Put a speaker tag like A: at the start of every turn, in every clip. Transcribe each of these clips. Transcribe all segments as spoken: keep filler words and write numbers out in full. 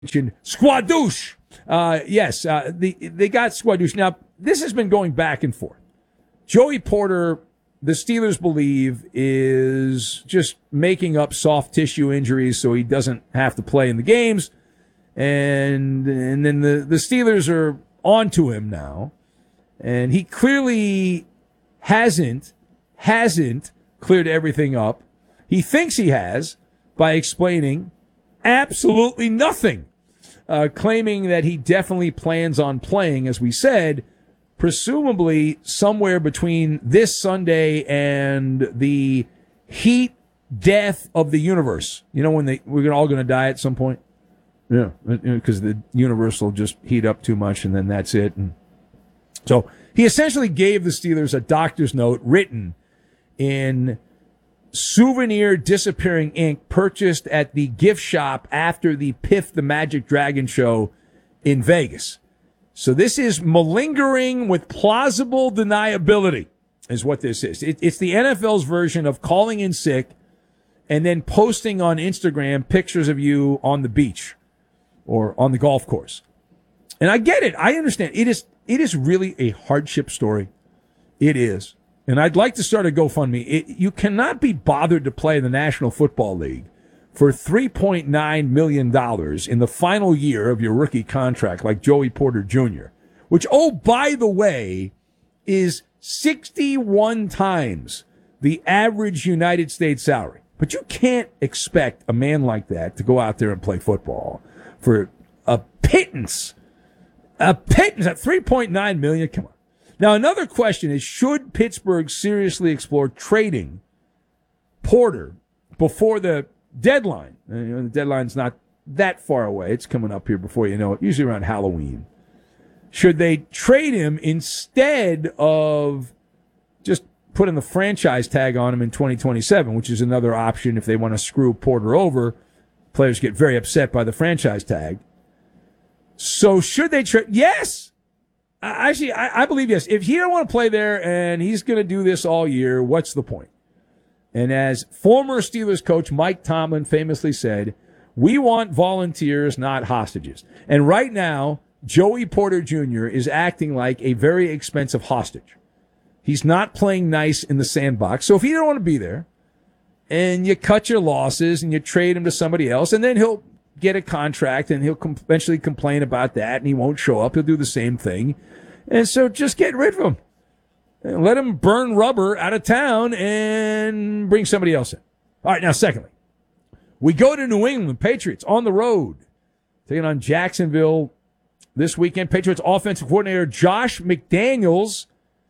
A: mentioned Squadouche. Uh, yes, uh, the, they got Squadouche. Now, this has been going back and forth. Joey Porter, the Steelers believe, is just making up soft tissue injuries so he doesn't have to play in the games. And and then the, the Steelers are onto him now. And he clearly hasn't, hasn't cleared everything up. He thinks he has by explaining absolutely nothing, uh, claiming that he definitely plans on playing, as we said, presumably somewhere between this Sunday and the heat death of the universe. You know, when they, we're all going to die at some point? Yeah, because the universe will just heat up too much, and then that's it. And so he essentially gave the Steelers a doctor's note written in souvenir disappearing ink purchased at the gift shop after the Piff the Magic Dragon show in Vegas. So this is malingering with plausible deniability is what this is. It, it's the N F L's version of calling in sick and then posting on Instagram pictures of you on the beach or on the golf course. And I get it. I understand. It is, it is really a hardship story. It is. And I'd like to start a GoFundMe. It, you cannot be bothered to play in the National Football League for three point nine million dollars in the final year of your rookie contract like Joey Porter Junior, which, oh, by the way, is sixty-one times the average United States salary. But you can't expect a man like that to go out there and play football for a pittance. A pittance at three point nine million dollars. Come on. Now, another question is, should Pittsburgh seriously explore trading Porter before the deadline? You know, the deadline's not that far away. It's coming up here before you know it, usually around Halloween. Should they trade him instead of just putting the franchise tag on him in twenty twenty-seven, which is another option if they want to screw Porter over? Players get very upset by the franchise tag. So should they trade? Yes. Actually, I, I believe yes. If he don't want to play there and he's going to do this all year, what's the point? And as former Steelers coach Mike Tomlin famously said, we want volunteers, not hostages. And right now, Joey Porter Junior is acting like a very expensive hostage. He's not playing nice in the sandbox. So if he don't want to be there, and you cut your losses and you trade him to somebody else, and then he'll get a contract and he'll com- eventually complain about that and he won't show up. He'll do the same thing. And so just get rid of him. And let him burn rubber out of town and bring somebody else in. All right, now, secondly, we go to New England Patriots on the road, taking on Jacksonville this weekend. Patriots offensive coordinator Josh McDaniels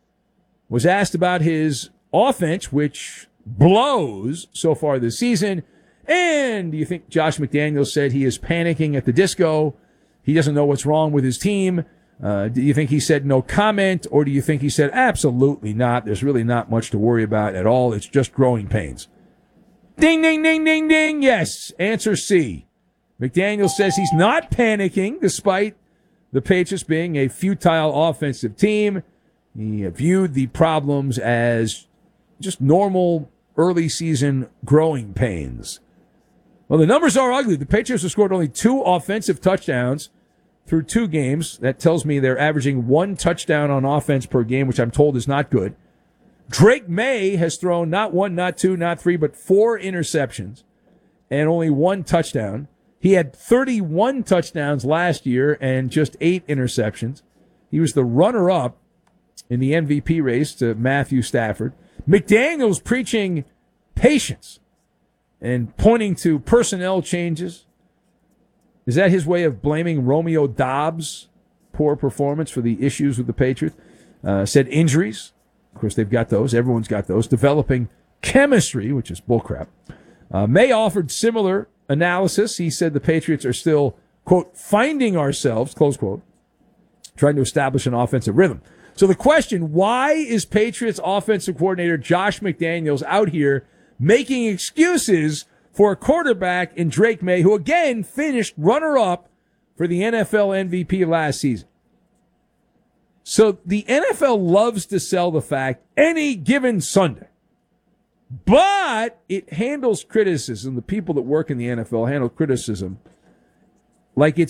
A: was asked about his offense, which blows so far this season. And do you think Josh McDaniels said he is panicking at the disco? He doesn't know what's wrong with his team. Uh, do you think he said no comment, or do you think he said absolutely not? There's really not much to worry about at all. It's just growing pains. Ding, ding, ding, ding, ding. Yes. Answer C. McDaniel says he's not panicking despite the Patriots being a futile offensive team. He viewed the problems as just normal early season growing pains. Well, the numbers are ugly. The Patriots have scored only two offensive touchdowns through two games. That tells me they're averaging one touchdown on offense per game, which I'm told is not good. Drake May has thrown not one, not two, not three, but four interceptions and only one touchdown. He had thirty-one touchdowns last year and just eight interceptions. He was the runner-up in the M V P race to Matthew Stafford. McDaniel's preaching patience and pointing to personnel changes. Is that his way of blaming Romeo Dobbs' poor performance for the issues with the Patriots? Uh, said injuries. Of course, they've got those. Everyone's got those. Developing chemistry, which is bullcrap. Uh, May offered similar analysis. He said the Patriots are still, quote, finding ourselves, close quote, trying to establish an offensive rhythm. So the question, why is Patriots offensive coordinator Josh McDaniels out here making excuses for a quarterback in Drake May, who again finished runner-up for the N F L M V P last season? So the N F L loves to sell the fact any given Sunday, but it handles criticism. The people that work in the N F L handle criticism like it's